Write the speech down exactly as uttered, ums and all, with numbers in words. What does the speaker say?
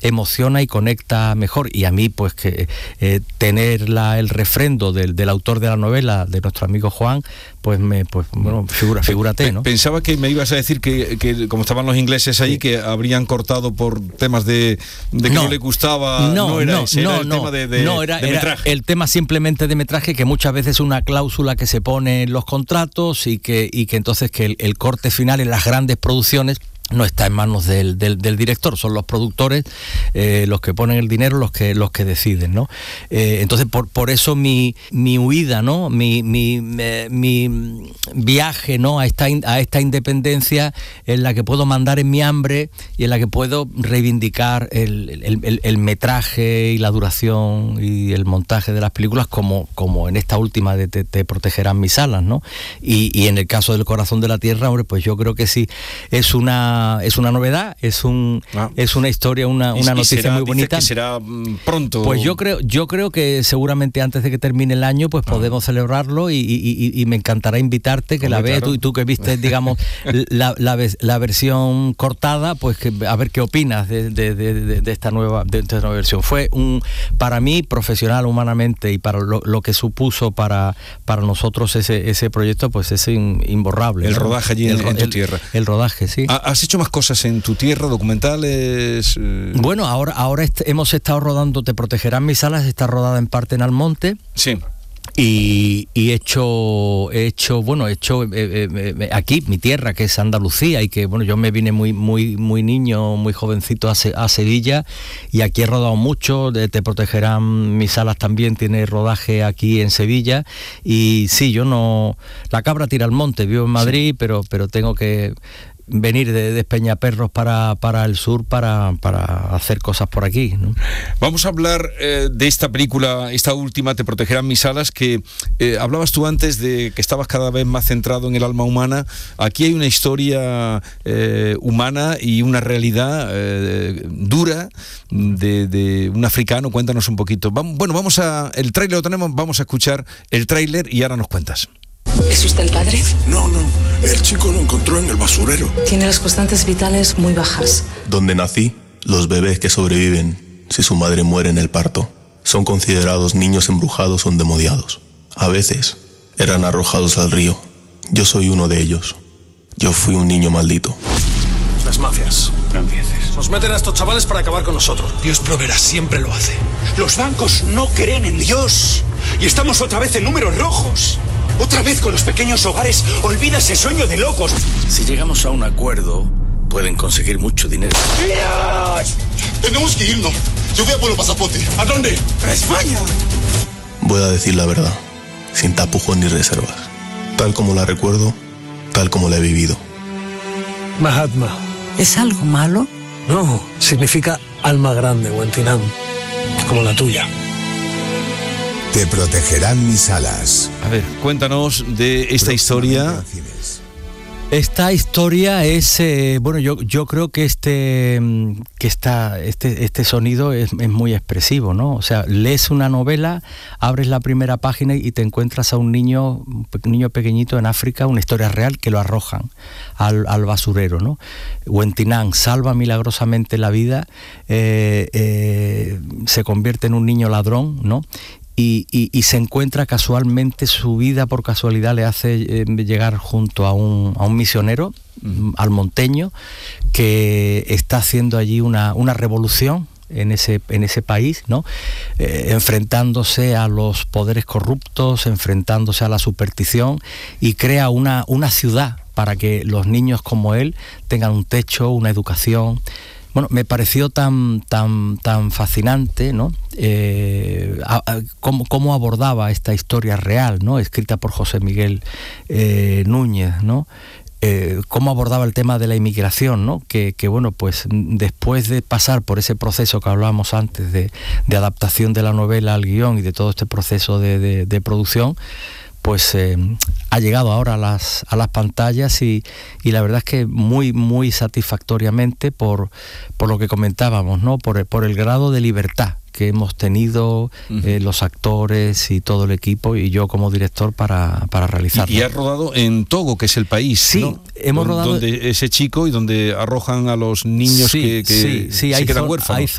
emociona y conecta mejor. Y a mí, pues que eh, tener la, el refrendo del, del autor de la novela, de nuestro amigo Juan, pues me, pues bueno, figura, figúrate, ¿no? Pensaba que me ibas a decir que, que como estaban los ingleses ahí, sí, que habrían cortado por temas de, de que no, no le gustaba, no, no era no, ese, no, era el no, tema de, de, no, era, de metraje. Era el tema simplemente de metraje, que muchas veces es una cláusula que se pone en los contratos y que, y que entonces que el, el corte final en las grandes producciones no está en manos del, del, del director, son los productores eh, los que ponen el dinero, los que los que deciden, ¿no? Eh, entonces por por eso mi mi huida, ¿no? Mi mi, mi, mi viaje, ¿no? A esta a esta independencia en la que puedo mandar en mi hambre y en la que puedo reivindicar el, el, el, el metraje y la duración y el montaje de las películas, como como en esta última de Te, te protegerán mis alas, ¿no? Y, y en el caso del Corazón de la Tierra, hombre, pues yo creo que sí es una es una novedad, es un ah. es una historia, una, una noticia será, muy bonita. Que será pronto. Pues yo creo yo creo que seguramente antes de que termine el año, pues ah. podemos celebrarlo y, y, y, y me encantará invitarte, que Hombre, la veas claro. tú y tú que viste, digamos, la, la, la versión cortada, pues que a ver qué opinas de, de, de, de esta nueva de esta nueva versión. Fue un para mí profesional, humanamente, y para lo, lo que supuso para para nosotros ese ese proyecto, pues es in, imborrable. El ¿no? rodaje allí el, en, en tu el, tierra. El rodaje, sí. ¿Has hecho más cosas en tu tierra, documentales? Eh... Bueno, ahora ahora est- hemos estado rodando Te protegerán mis alas, está rodada en parte en Almonte. Sí. Y, y he hecho, he hecho, bueno, he hecho eh, eh, aquí, mi tierra, que es Andalucía, y que, bueno, yo me vine muy muy muy niño, muy jovencito a, Se, a Sevilla, y aquí he rodado mucho. De Te protegerán mis alas también tiene rodaje aquí en Sevilla, y sí, yo no... La cabra tira al monte, vivo en Madrid, sí, pero, pero tengo que venir de, de Peñaperros para, para el sur para, para hacer cosas por aquí, ¿no? Vamos a hablar eh, de esta película, esta última, Te protegerán mis alas, que eh, hablabas tú antes de que estabas cada vez más centrado en el alma humana. Aquí hay una historia eh, humana y una realidad eh, dura de, de un africano. Cuéntanos un poquito. Vamos, bueno, vamos a... El tráiler lo tenemos, vamos a escuchar el tráiler y ahora nos cuentas. ¿Es usted el padre? No, no. El chico lo encontró en el basurero. Tiene las constantes vitales muy bajas. Donde nací, los bebés que sobreviven si su madre muere en el parto son considerados niños embrujados o endemoniados. A veces eran arrojados al río. Yo soy uno de ellos. Yo fui un niño maldito. Las mafias. No empieces. Nos meten a estos chavales para acabar con nosotros. Dios proveerá, siempre lo hace. Los bancos no creen en Dios. Y estamos otra vez en números rojos. Otra vez con los pequeños hogares. Olvida ese sueño de locos. Si llegamos a un acuerdo, pueden conseguir mucho dinero. ¡Dios! Tenemos que irnos. Yo voy a por el pasaporte. ¿A dónde? ¡A España! Voy a decir la verdad, sin tapujos ni reservas. Tal como la recuerdo, tal como la he vivido. Mahatma. ¿Es algo malo? No, significa alma grande, Wentinam. Como la tuya. Te protegerán mis alas. A ver, cuéntanos de esta historia. Esta historia es, eh, bueno, yo yo creo que este que esta, este este sonido es, es muy expresivo, ¿no? O sea, lees una novela, abres la primera página y te encuentras a un niño, un niño pequeñito en África, una historia real, que lo arrojan al, al basurero, ¿no? Wentinam salva milagrosamente la vida, eh, eh, se convierte en un niño ladrón, ¿no? Y, y, y se encuentra casualmente, su vida por casualidad le hace eh, llegar junto a un, a un misionero uh-huh. almonteño que está haciendo allí una, una revolución en ese, en ese país, ¿no? Eh, enfrentándose a los poderes corruptos, enfrentándose a la superstición, y crea una, una ciudad para que los niños como él tengan un techo, una educación. Bueno, me pareció tan tan tan fascinante, ¿no? Eh, a, a, cómo, cómo abordaba esta historia real, ¿no? Escrita por José Miguel eh, Núñez, ¿no? Eh, cómo abordaba el tema de la inmigración, ¿no? Que, que bueno, pues después de pasar por ese proceso que hablábamos antes de, de adaptación de la novela al guión y de todo este proceso de, de, de producción, pues eh, ha llegado ahora a las a las pantallas y, y la verdad es que muy muy satisfactoriamente por por lo que comentábamos, ¿no? Por por el grado de libertad que hemos tenido uh-huh. eh, los actores y todo el equipo y yo como director para, para realizarlo. Y, y has rodado en Togo, que es el país, sí, ¿no? hemos donde, rodado donde ese chico y donde arrojan a los niños sí, que, que sí, sí, se hay quedan zo- huérfanos. Hay